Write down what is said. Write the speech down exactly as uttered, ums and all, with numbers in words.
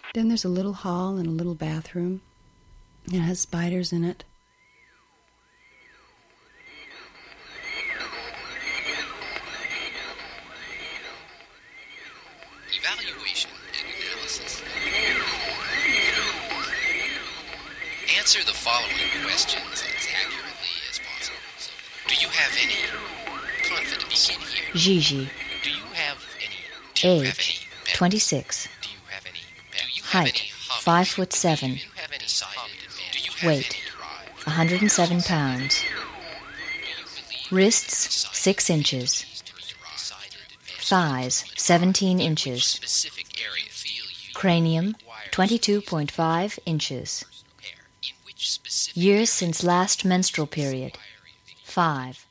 Then there's a little hall and a little bathroom. It has spiders in it. Evaluation and analysis. Answer the following questions as accurately as possible. Do you have any? Confident begin here. Gigi. Do you have any? Do you have Age, any pets? twenty-six. Do you have any pets? Do you have Height, any hobbies? five foot seven. Do you have any hobbies? Do you have Weight, any drive? one hundred seven pounds. Do you believe Wrists, six inches. to be decided? Thighs, seventeen inches. Specific area feel you Cranium, twenty-two point five inches. repair. In which specific Years since last menstrual period, five.